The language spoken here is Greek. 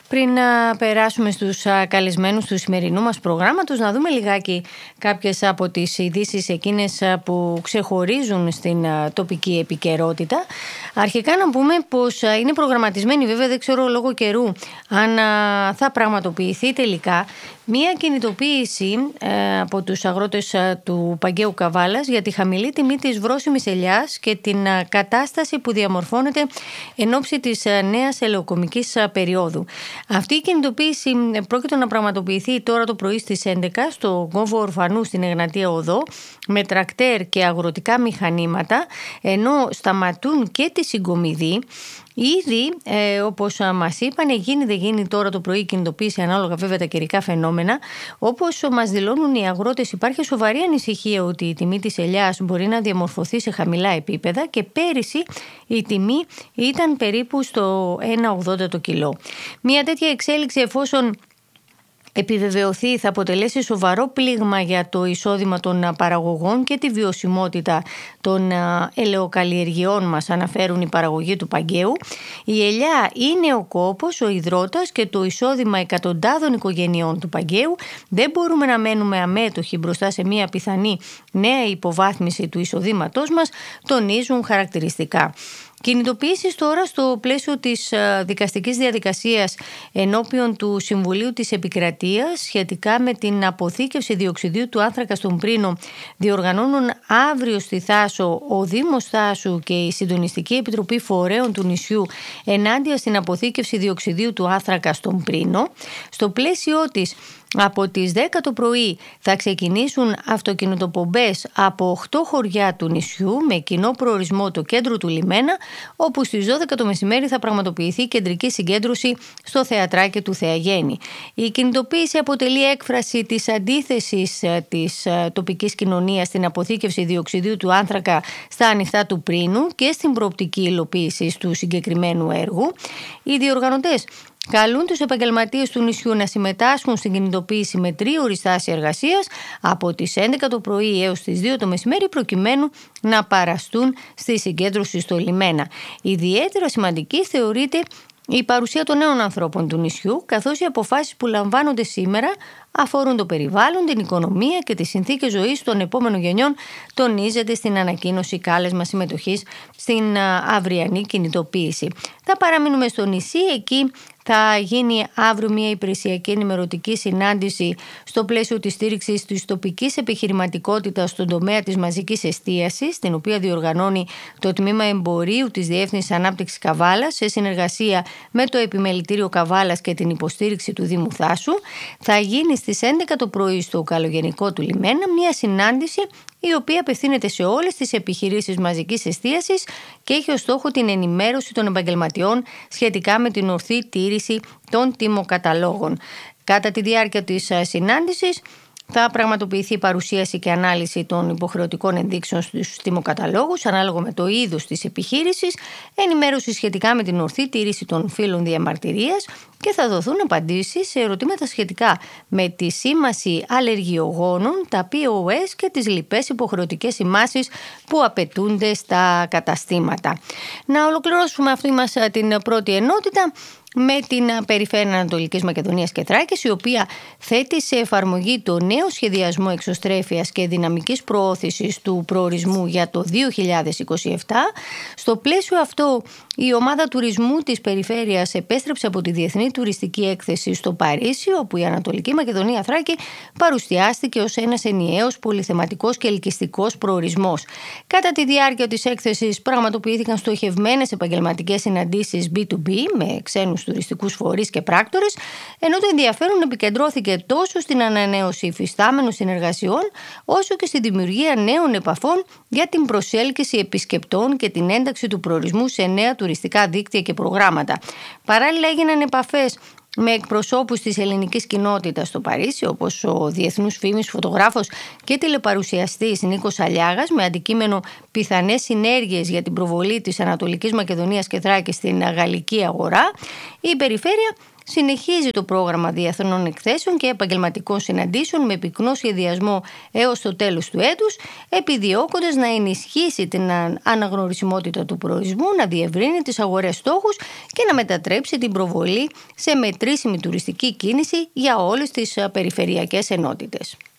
Πριν να περάσουμε στους καλεσμένους του σημερινού μας προγράμματος, να δούμε λιγάκι κάποιες από τις ειδήσεις εκείνες που ξεχωρίζουν στην τοπική επικαιρότητα. Αρχικά να πούμε πως είναι προγραμματισμένη, βέβαια δεν ξέρω λόγω καιρού αν θα πραγματοποιηθεί τελικά, μία κινητοποίηση από τους αγρότες του Παγκαίου Καβάλας για τη χαμηλή τιμή της βρώσιμης ελιάς και την κατάσταση που διαμορφώνεται εν ώψη της νέας ελαιοκομικής περίοδου. Αυτή η κινητοποίηση πρόκειται να πραγματοποιηθεί τώρα το πρωί στις 11 στο κόμβο Ορφανού στην Εγνατία Οδό με τρακτέρ και αγροτικά μηχανήματα, ενώ σταματούν και τη συγκομιδή. Ήδη, όπως μας είπαν, γίνει δεν γίνει τώρα το πρωί η κινητοποίηση ανάλογα βέβαια τα καιρικά φαινόμενα. Όπως μας δηλώνουν οι αγρότες, υπάρχει σοβαρή ανησυχία ότι η τιμή της ελιάς μπορεί να διαμορφωθεί σε χαμηλά επίπεδα και πέρυσι η τιμή ήταν περίπου στο 1,80 το κιλό. Μια τέτοια εξέλιξη, εφόσον επιβεβαιωθεί, θα αποτελέσει σοβαρό πλήγμα για το εισόδημα των παραγωγών και τη βιωσιμότητα των ελαιοκαλλιεργειών μας, αναφέρουν οι παραγωγοί του Παγκαίου. Η ελιά είναι ο κόπος, ο υδρότας και το εισόδημα εκατοντάδων οικογενειών του Παγκαίου. Δεν μπορούμε να μένουμε αμέτωχοι μπροστά σε μια πιθανή νέα υποβάθμιση του εισοδήματός μας, τονίζουν χαρακτηριστικά. Κινητοποιήσεις τώρα στο πλαίσιο της δικαστικής διαδικασίας ενώπιον του Συμβουλίου της Επικρατείας σχετικά με την αποθήκευση διοξιδίου του άνθρακα στον Πρίνο διοργανώνουν αύριο στη Θάσο ο Δήμος Θάσου και η Συντονιστική Επιτροπή Φορέων του νησιού ενάντια στην αποθήκευση διοξιδίου του άνθρακα στον Πρίνο. Στο πλαίσιο της, από τις 10 το πρωί θα ξεκινήσουν αυτοκινητοπομπές από 8 χωριά του νησιού με κοινό προορισμό το κέντρο του Λιμένα, όπου στις 12 το μεσημέρι θα πραγματοποιηθεί κεντρική συγκέντρωση στο θεατράκι του Θεαγέννη. Η κινητοποίηση αποτελεί έκφραση της αντίθεσης της τοπικής κοινωνίας στην αποθήκευση διοξιδίου του άνθρακα στα ανοιχτά του Πρίνου και στην προοπτική υλοποίηση του συγκεκριμένου έργου. Οι διοργανωτές καλούν τους επαγγελματίες του νησιού να συμμετάσχουν στην κινητοποίηση με τρίωρη στάση εργασίας από τις 11 το πρωί έως τις 2 το μεσημέρι, προκειμένου να παραστούν στη συγκέντρωση στο Λιμένα. Ιδιαίτερα σημαντική θεωρείται η παρουσία των νέων ανθρώπων του νησιού, καθώς οι αποφάσεις που λαμβάνονται σήμερα αφορούν το περιβάλλον, την οικονομία και τις συνθήκες ζωής των επόμενων γενιών, τονίζεται στην ανακοίνωση κάλεσμα συμμετοχής στην αυριανή κινητοποίηση. Θα παραμείνουμε στο νησί, εκεί θα γίνει αύριο μια υπηρεσιακή ενημερωτική συνάντηση στο πλαίσιο της στήριξης της τοπικής επιχειρηματικότητας στον τομέα της μαζικής εστίασης, την οποία διοργανώνει το Τμήμα Εμπορίου της Διεύθυνσης Ανάπτυξης Καβάλας σε συνεργασία με το Επιμελητήριο Καβάλας και την υποστήριξη του Δήμου Θάσου. Θα γίνει στις 11 το πρωί στο καλογενικό του Λιμένα μια συνάντηση η οποία απευθύνεται σε όλες τις επιχειρήσεις μαζικής εστίασης και έχει ως στόχο την ενημέρωση των επαγγελματιών σχετικά με την ορθή τήρηση των τιμοκαταλόγων. Κατά τη διάρκεια της συνάντησης θα πραγματοποιηθεί παρουσίαση και ανάλυση των υποχρεωτικών ενδείξεων στους τιμοκαταλόγους ανάλογα με το είδος της επιχείρησης, ενημέρωση σχετικά με την ορθή τήρηση των φύλων διαμαρτυρίας και θα δοθούν απαντήσεις σε ερωτήματα σχετικά με τη σήμαση αλλεργιογόνων, τα POS και τις λοιπές υποχρεωτικές σημάσεις που απαιτούνται στα καταστήματα. Να ολοκληρώσουμε αυτή μας την πρώτη ενότητα με την Περιφέρεια Ανατολικής Μακεδονίας και Θράκης, η οποία θέτει σε εφαρμογή το νέο σχεδιασμό εξωστρέφειας και δυναμικής προώθησης του προορισμού για το 2027. Στο πλαίσιο αυτό, η ομάδα τουρισμού της Περιφέρειας επέστρεψε από τη Διεθνή Τουριστική Έκθεση στο Παρίσι, όπου η Ανατολική Μακεδονία Θράκη παρουσιάστηκε ως ένας ενιαίος πολυθεματικός και ελκυστικός προορισμός. Κατά τη διάρκεια της έκθεσης πραγματοποιήθηκαν στοχευμένες επαγγελματικές συναντήσεις B2B με ξένους τουριστικούς φορείς και πράκτορες, ενώ το ενδιαφέρον επικεντρώθηκε τόσο στην ανανέωση υφιστάμενων συνεργασιών, όσο και στη δημιουργία νέων επαφών για την προσέλκυση επισκεπτών και την ένταξη του προορισμού σε νέα τουριστικά δίκτυα και προγράμματα. Παράλληλα, έγιναν επαφές με εκπροσώπους της ελληνικής κοινότητας στο Παρίσι, όπως ο διεθνούς φήμης φωτογράφος και τηλεπαρουσιαστής Νίκος Αλιάγας, με αντικείμενο πιθανές συνέργειες για την προβολή της Ανατολικής Μακεδονίας και Θράκης στην γαλλική αγορά. Η Περιφέρεια συνεχίζει το πρόγραμμα διεθνών εκθέσεων και επαγγελματικών συναντήσεων με πυκνό σχεδιασμό έως το τέλος του έτους, επιδιώκοντας να ενισχύσει την αναγνωρισιμότητα του προορισμού, να διευρύνει τις αγορές στόχους και να μετατρέψει την προβολή σε μετρήσιμη τουριστική κίνηση για όλες τις περιφερειακές ενότητες.